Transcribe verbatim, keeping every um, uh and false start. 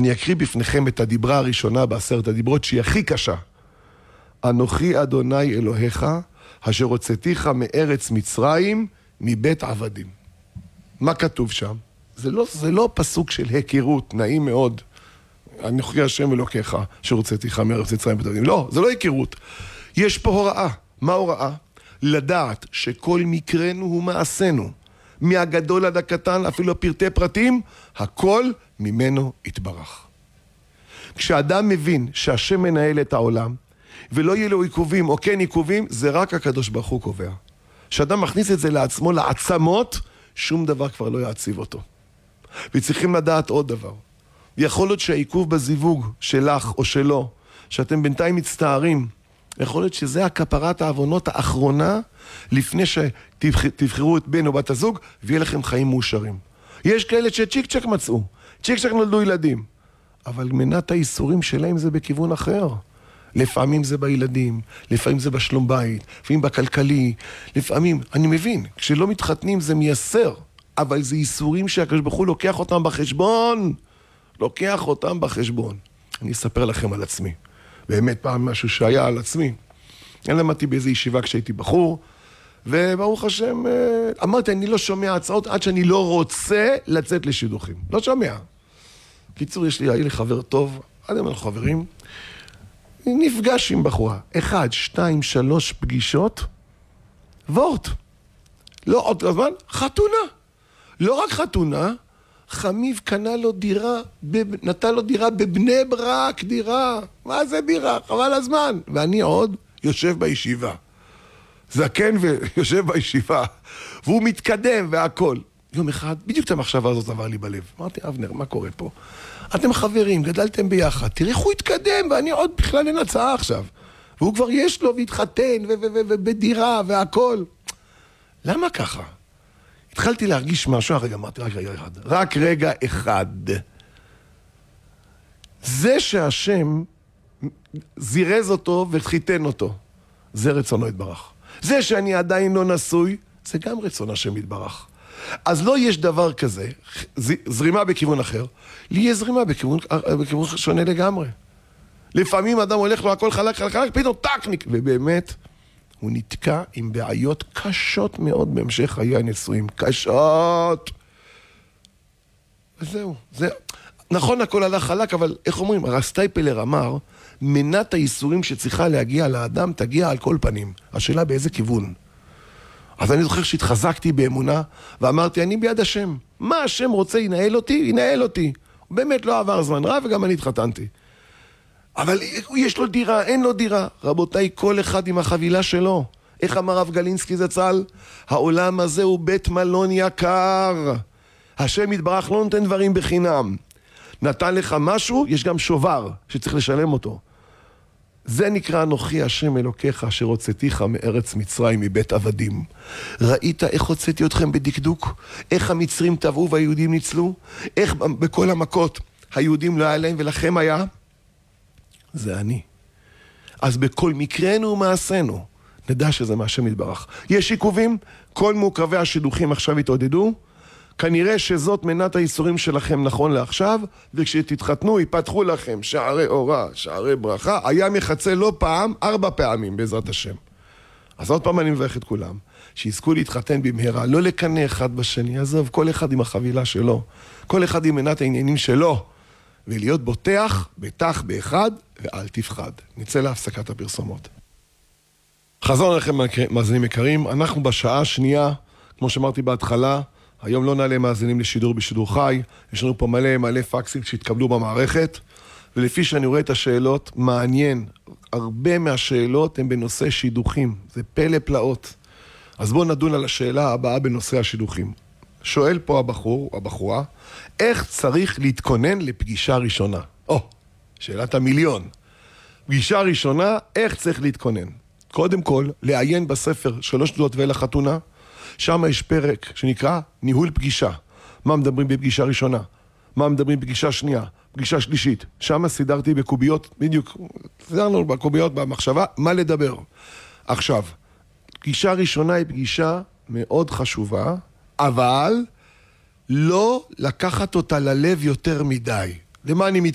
אני אקריא בפניכם את הדיברה הראשונה בעשרת הדיברות שהיא הכי קשה. אנוכי אדוני אלוהיך, אשר הוצאתיך מארץ מצרים, מבית עבדים. מה כתוב שם? זה לא, זה לא פסוק של היכרות, נעים מאוד. אנוכי השם אלוהיך, אשר הוצאתיך מארץ מצרים, מבית עבדים. לא, זה לא היכרות. יש פה הוראה. מה הוראה? לדעת שכל מקרנו הוא מעשינו. מהגדול עד הקטן, אפילו פרטי פרטים, הכל ממנו יתברך. כשאדם מבין שהשם מנהל את העולם, ולא יהיה לו עיכובים או כן עיכובים, זה רק הקדוש ברוך הוא קובע. כשאדם מכניס את זה לעצמו, לעצמות, שום דבר כבר לא יעציב אותו. וצריכים לדעת עוד דבר. יכול להיות שהעיכוב בזיווג שלך או שלו, שאתם בינתיים מצטערים, יכול להיות שזה הכפרת העוונות האחרונה, לפני שתבחרו את בן או בת הזוג, ויהיה לכם חיים מאושרים. יש כאלה שצ'יק צ'ק מצאו, צ'יק צ'ק נולדו ילדים, אבל מנת האיסורים שלהם זה בכיוון אחר. לפעמים זה בילדים, לפעמים זה בשלום בית, לפעמים בכלכלי, לפעמים, אני מבין, כשלא מתחתנים זה מייסר, אבל זה איסורים שהקדוש ברוך הוא לוקח אותם בחשבון, לוקח אותם בחשבון. אני אספר לכם על עצמי. באמת פעם משהו שהיה על עצמי. אני למדתי באיזו ישיבה כשהייתי בחור, וברוך השם, אמרתי, אני לא שומע הצעות עד שאני לא רוצה לצאת לשידוכים. לא שומע. קיצור, יש לי, היה לי חבר טוב, עד היום אנחנו חברים, נפגש עם בחורה. אחד, שתיים, שלוש פגישות, וורט. לא עוד זמן, חתונה. לא רק חתונה, חמיב קנה לו דירה, נתן לו דירה בבני ברק, דירה. מה זה דירה? חבל הזמן. ואני עוד יושב בישיבה. זקן ויושב בישיבה. והוא מתקדם והכל. יום אחד, בדיוק את המחשבה הזאת עבר לי בלב. אמרתי, אבנר, מה קורה פה? אתם חברים, גדלתם ביחד. תראה איך הוא התקדם, ואני עוד בכלל אין הצעה עכשיו. והוא כבר יש לו והתחתן, ובדירה והכל. למה ככה? התחלתי להרגיש משהו, רגע, אמרתי, רק רגע אחד. רק רגע אחד. זה שהשם זירז אותו וחיתן אותו, זה רצונו יתברך. זה שאני עדיין לא נשוי, זה גם רצון השם יתברך. אז לא יש דבר כזה, זרימה בכיוון אחר, לי יש זרימה בכיוון, בכיוון שונה לגמרי. לפעמים אדם הולך לו הכל חלק, חלק, חלק, פתאום טקניק, ובאמת, הוא נתקע עם בעיות קשות מאוד בהמשך חיי הנישואים. קשות. וזהו. זה... נכון, הכל הלך חלק, אבל איך אומרים? הרסטייפלר אמר, מנת האיסורים שצריכה להגיע לאדם, תגיע על כל פנים. השאלה באיזה כיוון. אז אני זוכר שהתחזקתי באמונה, ואמרתי, אני ביד השם. מה השם רוצה ינהל אותי? ינהל אותי. באמת לא עבר זמן רב, וגם אני התחתנתי. אבל יש לו דירה, אין לו דירה. רבותיי, כל אחד עם החבילה שלו. איך אמר רב גלינסקי זצ"ל? העולם הזה הוא בית מלון יקר. השם יתברך לא נותן דברים בחינם. נתן לך משהו, יש גם שובר שצריך לשלם אותו. זה נקרא אנוכי השם אלוקיך אשר הוצאתיך מארץ מצרים מבית עבדים. ראית איך הוצאתי אתכם בדקדוק? איך המצרים טבעו והיהודים ניצלו? איך בכל המכות היהודים לא היה להם ולכם היה? זה אני. אז בכל מקרנו ומעשינו, נדע שזה מהשם יתברך. יש עיכובים, כל מעוכבי השידוכים עכשיו התעודדו, כנראה שזאת מנת האיסורים שלכם נכון לעכשיו, וכשתתחתנו ייפתחו לכם שערי אורה, שערי ברכה, הים יחצה לא פעם, ארבע פעמים בעזרת השם. אז עוד פעם אני מברך את כולם, שיזכו להתחתן במהרה, לא לקנה אחד בשני, עזוב, כל אחד עם החבילה שלו, כל אחד עם מנת העניינים שלו, ולהיות בוטח, בטח באחד, ואל תפחד. נצא להפסקת הפרסומות. חזור לכם מאזינים יקרים, אנחנו בשעה השנייה, כמו שאמרתי בהתחלה, היום לא נעלה מאזינים לשידור בשידור חי, יש לנו פה מלא מלא פקסים שהתקבלו במערכת, ולפי שאני רואה את השאלות, מעניין, הרבה מהשאלות הן בנושא שידוכים, זה פלא פלאות. אז בואו נדון על השאלה הבאה בנושא השידוכים. שואל פה הבחור, הבחורה, איך צריך להתכונן לפגישה ראשונה? או, שאלת המיליון. פגישה ראשונה, איך צריך להתכונן? קודם כל, לעיין בספר שלוש תעודות ולחתונה, שם יש פרק שנקרא ניהול פגישה. מה מדברים בפגישה ראשונה? מה מדברים בפגישה שנייה? פגישה שלישית. שם סידרתי בקוביות, בדיוק, סידרנו בקוביות במחשבה, מה לדבר. עכשיו, פגישה ראשונה היא פגישה מאוד חשובה, אבל לא לקחת אותה ללב יותר מדי. למה אני מתכוון?